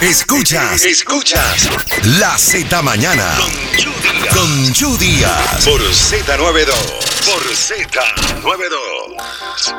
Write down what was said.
Escuchas La Z Mañana con Chu Díaz por Z92.